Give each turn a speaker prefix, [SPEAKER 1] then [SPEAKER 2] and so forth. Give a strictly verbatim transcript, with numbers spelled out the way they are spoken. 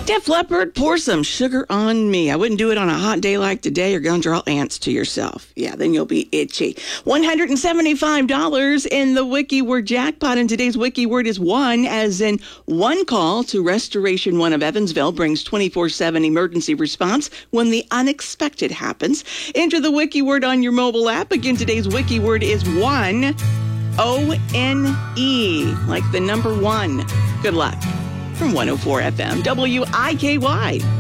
[SPEAKER 1] Def Leppard, Pour Some Sugar on Me. I wouldn't do it on a hot day like today. You're going to draw ants to yourself. Yeah, then you'll be itchy. one hundred seventy-five dollars in the Wiki Word jackpot. And today's Wiki Word is one, as in one call to Restoration One of Evansville brings twenty-four seven emergency response when the unexpected happens. Enter the Wiki Word on your mobile app. Again, today's Wiki Word is one, O N E, like the number one. Good luck. From one oh four F M, W I K Y.